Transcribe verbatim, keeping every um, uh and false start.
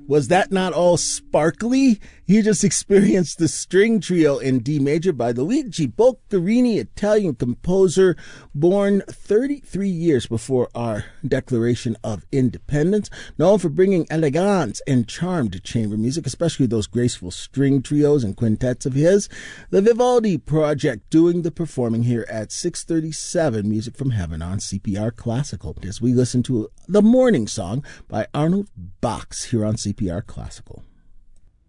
Was that not all sparkly? You just experienced the string trio in D major by the Luigi Boccherini, Italian composer, born thirty-three years before our Declaration of Independence, known for bringing elegance and charm to chamber music, especially those graceful string trios and quintets of his. The Vivaldi Project doing the performing here at six thirty-seven, Music from Heaven on C P R Classical, as we listen to The Morning Song by Arnold Bax here on C P R Classical.